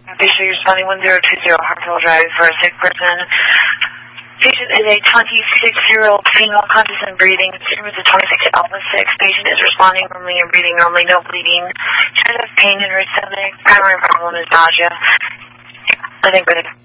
Patient responding 1020 Hartwell Drive for a sick person. Patient is a 26-year-old female, conscious and breathing. Serum is a 26 alpha 6. Patient is responding normally and breathing normally, no bleeding. She has pain in her stomach. Primary problem is nausea. I think